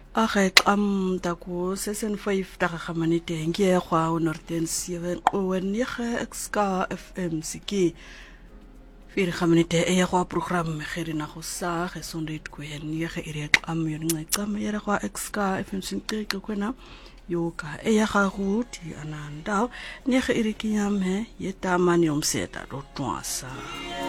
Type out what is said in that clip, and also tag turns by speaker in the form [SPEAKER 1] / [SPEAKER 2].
[SPEAKER 1] Agek taku sesen 5 daga manite ngie kwa unorten 7 owen yege XK FM siki vir gamanite e kwa program gerina go sa ge sondit ku en yege ire yon ngcam yere kwa XK FM sinti kwena yoka e ya ga guti ananda nege ire kinyame yeta mani omseta do twasa